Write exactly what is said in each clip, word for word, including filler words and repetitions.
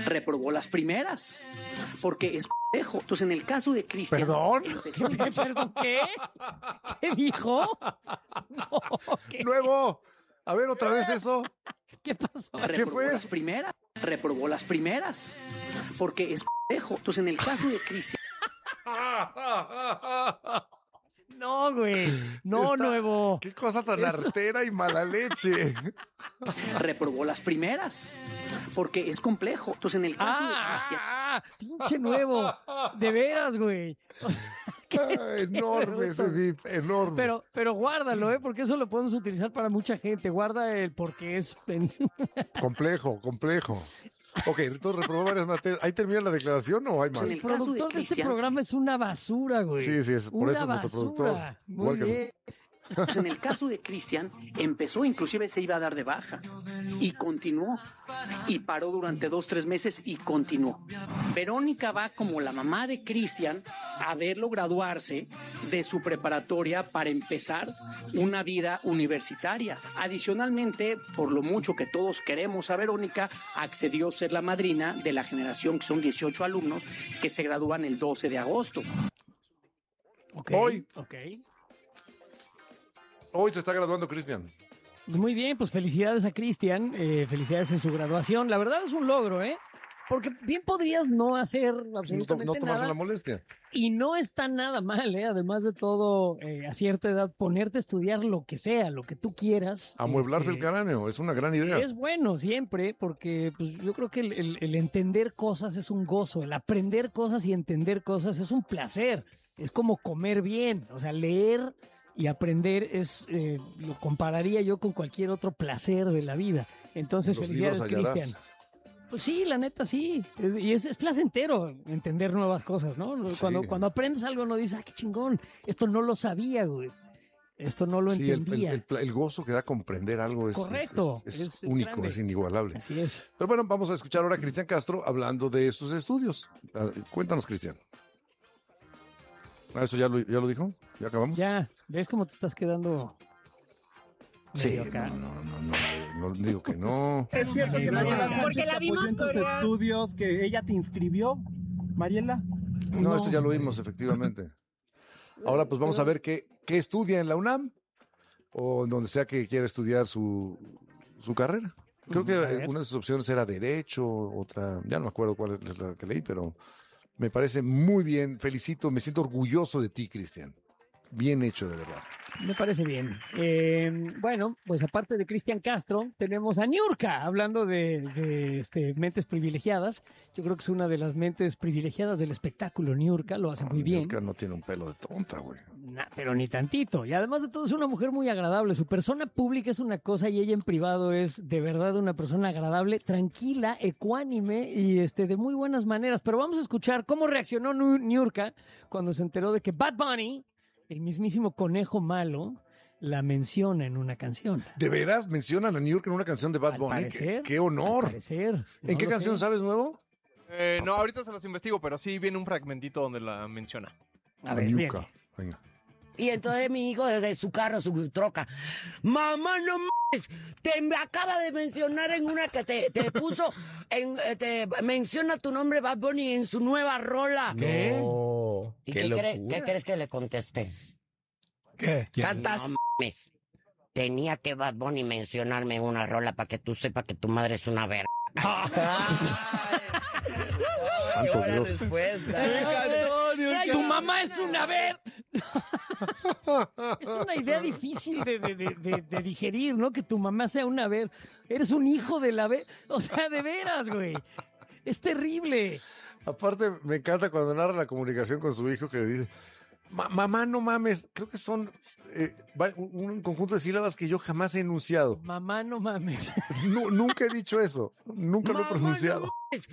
reprobó las primeras porque es complejo. Entonces, en el caso de Cristian... ¿Perdón? empezó- ¿Qué, perdón, ¿qué? ¿Qué dijo? No, ¿qué, Nuevo. A ver, otra vez eso. ¿Qué pasó? reprobó fue? las primeras. Reprobó las primeras porque es complejo. Entonces, en el caso de Cristian... No, güey. No, Está- nuevo. Qué cosa tan Eso. artera y mala leche. reprobó las primeras porque es complejo. Entonces, en el caso de Cristian... Ah, pinche nuevo. De veras, güey. O sea, ¿qué es? Ah, enorme ese beep, enorme. Pero, pero guárdalo, ¿eh? Porque eso lo podemos utilizar para mucha gente. Guarda el porque es... pen- Complejo, complejo. Ok, entonces reprobó varias materias. ¿Ahí termina la declaración o hay más? En El el caso de productor de este Cristian- programa es una basura, güey. Sí, sí, es por Una eso es nuestro productor. basura. Muy Igual que- bien. Pues en el caso de Cristian, empezó, inclusive se iba a dar de baja y continuó. Y paró durante dos, tres meses y continuó. Verónica va como la mamá de Cristian a verlo graduarse de su preparatoria para empezar una vida universitaria. Adicionalmente, por lo mucho que todos queremos a Verónica, accedió a ser la madrina de la generación, que son dieciocho alumnos, que se gradúan el doce de agosto. Ok, Hoy. ok. Hoy se está graduando Cristian. Muy bien, pues felicidades a Cristian, eh, felicidades en su graduación. La verdad es un logro, ¿eh? Porque bien podrías no hacer No, to- absolutamente no tomarse nada. la molestia. Y no está nada mal, ¿eh? Además de todo, eh, a cierta edad, ponerte a estudiar lo que sea, lo que tú quieras. Amueblarse este, el cráneo, es una gran idea. Es bueno siempre, porque pues, yo creo que el, el- el entender cosas es un gozo, el aprender cosas y entender cosas es un placer. Es como comer bien, o sea, leer y aprender es, eh, lo compararía yo con cualquier otro placer de la vida. Entonces, Los felicidades, libros hallarás. Cristian. Pues sí, la neta sí. Es- y es, es placentero entender nuevas cosas, ¿no? Sí. Cuando, cuando aprendes algo, no dices, ah, qué chingón, esto no lo sabía, güey. Esto no lo Sí, el, el- entendía. el pla- el gozo que da comprender algo es, Correcto. es- es- Es- es único, grande. es inigualable. Así es. Pero bueno, vamos a escuchar ahora a Cristian Castro hablando de sus estudios. Ah, Cuéntanos, Cristian. Ah, ¿eso ya lo, ya lo dijo? ¿Ya acabamos? Ya, ¿ves cómo te estás quedando? Sí, medio acá? no, no, no, no, no digo que no. ¿Es cierto que Mariela Sánchez Porque la te apoyó vimos en tus corear. estudios, que ella te inscribió, Mariela? No, esto ya lo vimos, efectivamente. Ahora pues vamos a ver qué, qué estudia en la UNAM o en donde sea que quiera estudiar su, su carrera. Creo que A ver. una de sus opciones era Derecho, otra, ya no me acuerdo cuál es la que leí, pero me parece muy bien. Felicito, me siento orgulloso de ti, Cristian. Bien hecho, de verdad. Me parece bien. Eh, bueno, pues aparte de Cristian Castro, tenemos a Niurka, hablando de, de, este, mentes privilegiadas. Yo creo que es una de las mentes privilegiadas del espectáculo. Niurka lo hace muy bien. Oscar no tiene un pelo de tonta, güey. Nah, pero ni tantito. Y además de todo es una mujer muy agradable. Su persona pública es una cosa y ella en privado es de verdad una persona agradable, tranquila, ecuánime y este, de muy buenas maneras. Pero vamos a escuchar cómo reaccionó Nu- Niurka cuando se enteró de que Bad Bunny, el mismísimo conejo malo, la menciona en una canción. ¿De veras mencionan a New York en una canción de Bad Al Bunny? parecer, ¡Qué, qué Al honor! parecer. ¿En No qué lo canción sé. sabes nuevo? Eh, no, ahorita se los investigo, pero sí viene un fragmentito donde la menciona. A ver, Niurka. viene. Venga. Y entonces mi hijo desde su carro, su troca, mamá, no mames, te me acaba de mencionar en una que te, te puso, en, eh, te menciona tu nombre Bad Bunny en su nueva rola. ¿Qué? No, ¿Y qué qué, cre- locura. qué crees que le contesté? ¿Qué? ¿Cantas? No mames. Tenía que Bad Bunny mencionarme en una rola para que tú sepas que tu madre es una verga. Santo Dios. Tu mamá es una ver. Es una idea difícil de, de- de- de- de digerir, ¿no? Que tu mamá sea una ver. Eres un hijo de la ver. O sea, de veras, güey. Es terrible. Aparte, me encanta cuando narra la comunicación con su hijo que le dice, "Ma- mamá, no mames, creo que son eh, va- un, un conjunto de sílabas que yo jamás he enunciado. Mamá, no mames. Nu- nunca he dicho eso, nunca lo he Mamá, pronunciado. no mames.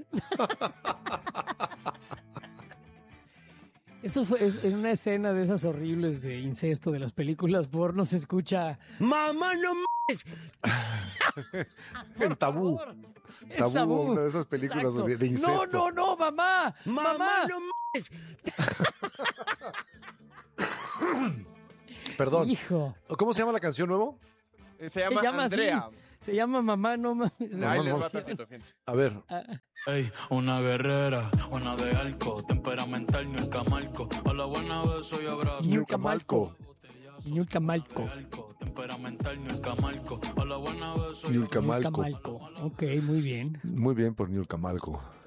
Esto fue es- en una escena de esas horribles de incesto de las películas porno. Se escucha Mamá, no mames. En Tabú. favor. Es Tabú, tabú. una de esas películas Exacto. de, de incesto. No, no, no, mamá. Mamá, Mamá. no mames. Perdón. Hijo. ¿Cómo se llama la canción nuevo? Eh, Se llama llama así. Andrea. Se llama mamá, no mames. No, Ahí no, les no. va tantito, fíjense. A ver, Ah, Ey, una guerrera, buena de arco, temperamental, nunca marco. A la buena beso y abrazo. Niurka Malco. Niurka Malco. Temperamental, nunca marco. A la buena beso y Niurka Niurka Malco. Malco. Ok, muy bien. Muy bien por Niurka Malco.